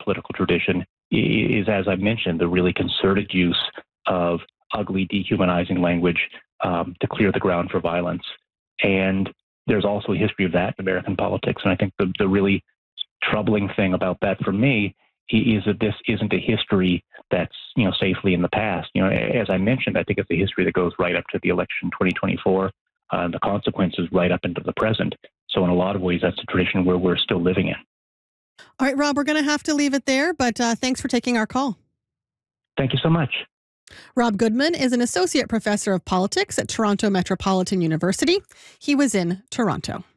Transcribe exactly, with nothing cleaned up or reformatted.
political tradition is, as I mentioned, the really concerted use of ugly, dehumanizing language um, to clear the ground for violence. And there's also a history of that in American politics. And I think the, the really troubling thing about that for me is that this isn't a history that's, you know, safely in the past. You know, as I mentioned, I think it's a history that goes right up to the election twenty twenty-four, uh, and the consequences right up into the present. So in a lot of ways, that's a tradition where we're still living in. All right, Rob, we're going to have to leave it there, but uh, thanks for taking our call. Thank you so much. Rob Goodman is an associate professor of politics at Toronto Metropolitan University. He was in Toronto.